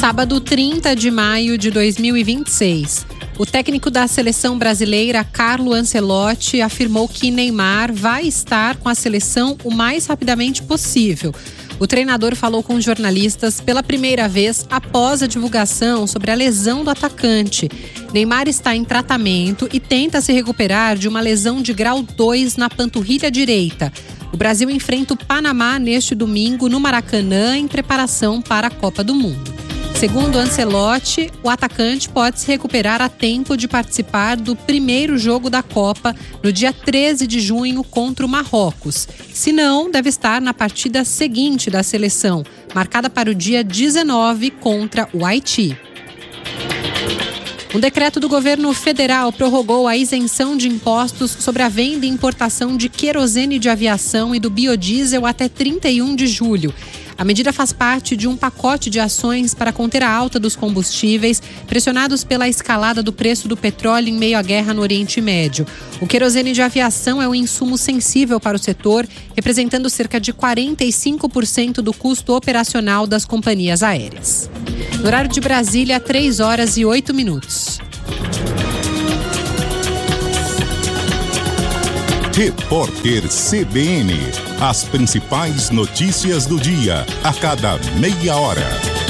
Sábado, 30 de maio de 2026. O técnico da seleção brasileira, Carlo Ancelotti, afirmou que Neymar vai estar com a seleção o mais rapidamente possível. O treinador falou com jornalistas pela primeira vez após a divulgação sobre a lesão do atacante. Neymar está em tratamento e tenta se recuperar de uma lesão de grau 2 na panturrilha direita. O Brasil enfrenta o Panamá neste domingo no Maracanã em preparação para a Copa do Mundo. Segundo Ancelotti, o atacante pode se recuperar a tempo de participar do primeiro jogo da Copa no dia 13 de junho contra o Marrocos. Se não, deve estar na partida seguinte da seleção, marcada para o dia 19 contra o Haiti. Um decreto do governo federal prorrogou a isenção de impostos sobre a venda e importação de querosene de aviação e do biodiesel até 31 de julho. A medida faz parte de um pacote de ações para conter a alta dos combustíveis, pressionados pela escalada do preço do petróleo em meio à guerra no Oriente Médio. O querosene de aviação é um insumo sensível para o setor, representando cerca de 45% do custo operacional das companhias aéreas. No horário de Brasília, 3h08. Repórter CBN. As principais notícias do dia, a cada meia hora.